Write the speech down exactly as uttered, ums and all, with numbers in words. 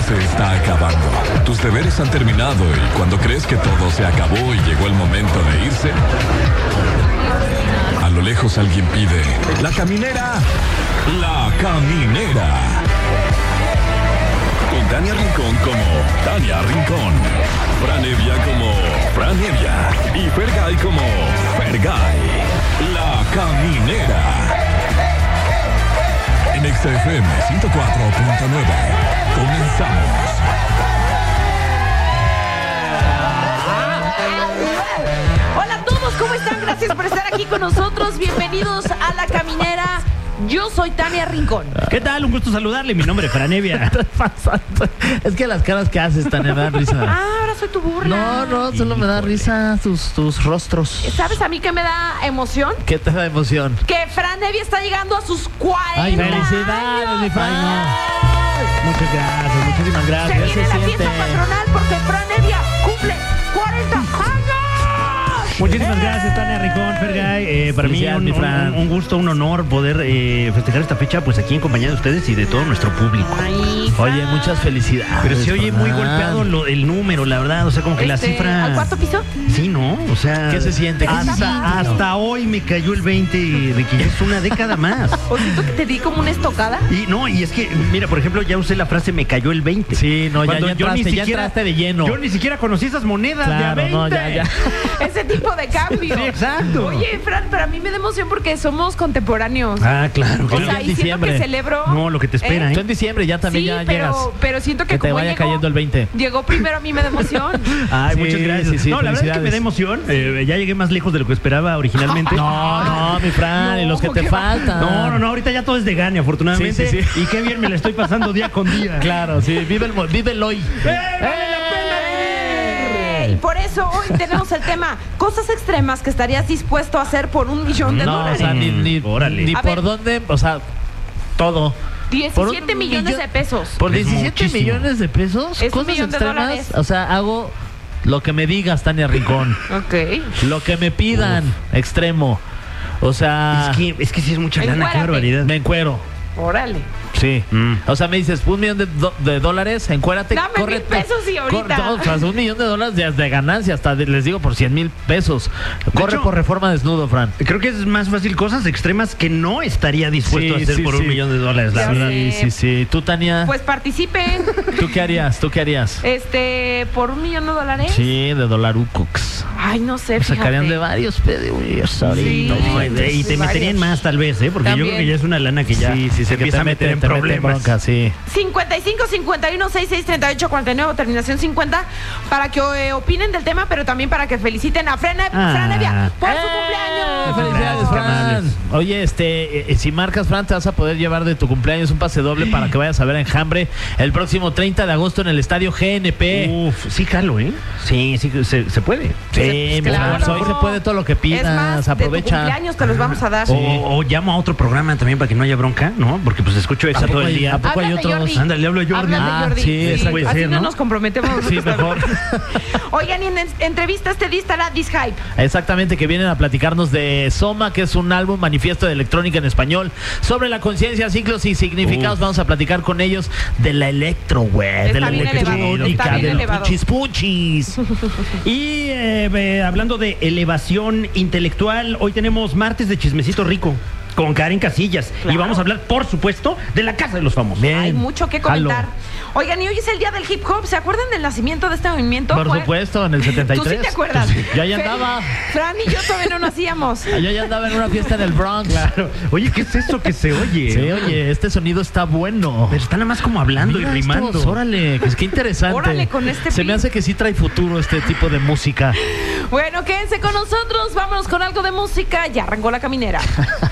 se está acabando. Tus deberes han terminado y cuando crees que todo se acabó y llegó el momento de irse, a lo lejos alguien pide: ¡La caminera! ¡La caminera! Con Tania Rincón como Tania Rincón, Fran Evia como Fran Evia y Fergay como Fergay. La caminera. En X F M ciento cuatro punto nueve. Comenzamos. Hola a todos, ¿cómo están? Gracias por estar aquí con nosotros. Bienvenidos a La Caminera. Yo soy Tania Rincón. ¿Qué tal? Un gusto saludarle. Mi nombre es Fran Evia. Es que las caras que haces, Tania, me dan risa. Ah, ahora soy tu burla. No, no, solo me da risa tus, tus rostros. ¿Sabes a mí qué me da emoción? ¿Qué te da emoción? Que Fran Evia está llegando a sus cuarenta ¡Ay, felicidades, mi Fran! Muchas gracias, muchísimas Se gracias. viene se la siente. fiesta patronal porque Fran Evia cumple cuarenta años. Muchísimas gracias, Tania Rincón, Fergay. Eh, para mí Felicidades, un, mi Fran. un, un gusto, un honor poder eh, festejar esta fecha pues aquí en compañía de ustedes y de todo nuestro público. Ay, Fran. Oye, muchas felicidades. Pero se oye muy Fran. golpeado lo- el número, la verdad. O sea, como que la Este, cifra... ¿Al cuarto piso? Sí, ¿no? O sea... ¿Qué se siente? ¿Qué se Hasta, siente? hasta hoy me cayó el veinte de que ya es una década más. ¿O siento que te di como una estocada? Y no, y es que, mira, por ejemplo, ya usé la frase me cayó el veinte. Sí, no, ya, Cuando ya yo ni entraste, ya siquiera- entraste de lleno. Yo ni siquiera conocí esas monedas de a Claro, veinte. no, ya, ya. Ese tipo de cambio. Sí, exacto. Oye, Fran, pero a mí me da emoción porque somos contemporáneos. Ah, claro, O claro. sea, en y siento diciembre. que celebro. No, lo que te espera, Tú ¿eh? en diciembre ya también Sí, ya pero, llegas. pero siento que, Que te como vaya llegó, cayendo el veinte. Llegó primero, a mí me da emoción. Ay, Sí, muchas gracias. sí, sí, no, la verdad es que felicidades. me da emoción. Eh, ya llegué más lejos de lo que esperaba originalmente. No, no, mi Fran, No, y los que te ¿qué va? faltan. No, no, no, ahorita ya todo es de gane, afortunadamente. Sí, sí, sí. Y qué bien me la estoy pasando día con día. Claro, sí, vive el, mo- vive el hoy. ¡Eh! Y por eso hoy tenemos el tema cosas extremas que estarías dispuesto a hacer por un millón de No, o dólares. sea, ni, ni, Órale. ni A por ver. dónde, o sea, todo. por diecisiete un millones millón- de pesos. Por Es diecisiete muchísimo. millones de pesos, Es un cosas millón de extremas. dólares. O sea, hago lo que me digas, Tania Rincón. Ok. Lo que me pidan, extremo. O sea, Es que, es que sí es mucha lana, qué Encuérate. barbaridad. me encuero. Órale. Sí. Mm. O sea, me dices, un millón de, do- de dólares, encuérate. Dame corre- mil pesos y ahorita. cor- no, o sea, un millón de dólares de, de ganancia, hasta de- les digo por cien mil pesos. Corre hecho- por reforma desnudo, Fran. Creo que es más fácil cosas extremas que no estaría dispuesto Sí, a hacer sí, por sí. un millón de dólares, la Ya verdad. sé. Sí, sí, sí. ¿Tú, Tania? Pues participen. ¿Tú qué harías? ¿Tú qué harías? Este, por un millón de dólares. Sí, de dolarucox. Ay, no sé, fíjate. Sacarían de varios pedidos ahorita. Sí. No, Sí, y te- y te sí, meterían varios. más tal vez, ¿eh? Porque yo También. creo que ya es una lana que ya Sí, sí, se sí, que empieza te a meter mete- en te mete en problemas. bronca, sí. cincuenta y cinco, cincuenta y uno, sesenta y seis, treinta y ocho, cuarenta y nueve, terminación cincuenta, para que eh, opinen del tema, pero también para que feliciten a Fran, Ah. Fran Evia por su ¡Eh! cumpleaños. ¡Felicidades, Gracias, Fran! carnales. Oye, este, eh, si marcas, Fran, te vas a poder llevar de tu cumpleaños un pase doble para que vayas a ver a Enjambre el próximo treinta de agosto en el estadio G N P. Uf, sí, jalo, ¿eh? Sí, sí, se, se puede. Sí, mi Claro. Fran, hoy se puede todo lo que pidas, Es más, de tu aprovecha. cumpleaños te los vamos a dar. O, o llamo a otro programa también para que no haya bronca, ¿no? Porque pues escucho ¿A Exa poco todo el hay- día. ¿A poco hay Háblale, otros? Jordi. Ándale, le hablo a Jordi. Háblale, Ah, Jordi. sí, eso puede Así ser, no ¿no? nos comprometemos. Sí, nosotros mejor. también. Oigan, y en en- entrevistas te diste la Dishype. Exactamente, que vienen a platicarnos de Soma, que es un álbum manifiesto de electrónica en español, sobre la conciencia, ciclos y significados. Uf. Vamos a platicar con ellos de la electro, güey, de Está la bien elevado, está electrónica, bien de los elevado. punchis punchis. Y eh, eh, hablando de elevación intelectual, hoy tenemos martes de Chismecito Rico con Karen Casillas. Claro. Y vamos a hablar, por supuesto, de la Casa de los Famosos. Bien. Hay mucho que Jalo. comentar. Oigan, y hoy es el día del hip hop. ¿Se acuerdan del nacimiento de este movimiento? Por Fue- supuesto, en el setenta y tres. ¿Tú sí te acuerdas? Yo ya Fer- andaba. Fran y yo todavía no nacíamos. Yo ya andaba en una fiesta en el Bronx. Claro. Oye, ¿qué es eso que se oye? Sí, oye, este sonido está bueno. Pero está nada más como hablando Mira y rimando. estos, órale, que es que interesante. Órale con este Se me beat. hace que sí trae futuro este tipo de música. Bueno, quédense con nosotros. Vámonos con algo de música. Ya arrancó La Caminera.